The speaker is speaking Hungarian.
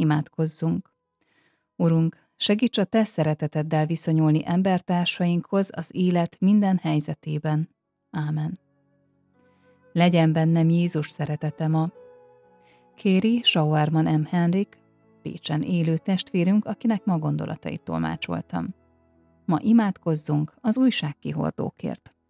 Imádkozzunk. Urunk, segíts a Te szereteteddel viszonyulni embertársainkhoz az élet minden helyzetében. Ámen. Legyen bennem Jézus szeretete ma. Kéri Schauerman M. Henrik, Pécsen élő testvérünk, akinek ma gondolatait tolmácsoltam. Ma imádkozzunk az újságkihordókért.